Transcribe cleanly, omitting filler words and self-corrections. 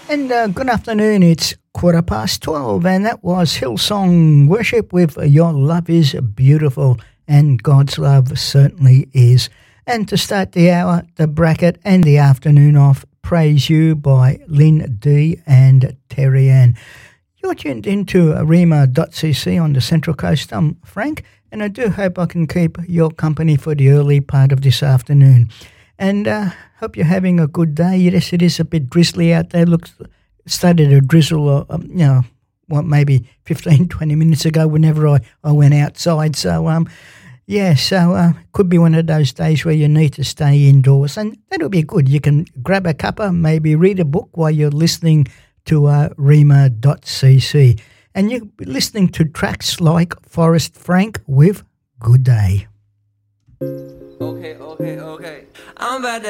And good afternoon, it's 12:15, and that was Hillsong Worship with Your Love is Beautiful, and God's Love certainly is. And to start the hour, the bracket and the afternoon off, Praise You by Lynn D and Terry Ann. You're tuned into rima.cc on the Central Coast. I'm Frank, and I do hope I can keep your company for the early part of this afternoon. And hope you're having a good day. Yes, it is a bit drizzly out there. Looks started to drizzle, maybe 15, 20 minutes ago whenever I went outside. So, could be one of those days where you need to stay indoors, and that'll be good. You can grab a cuppa, maybe read a book while you're listening to rima.cc. And you're listening to tracks like Forrest Frank with Good Day. Okay. I'm about to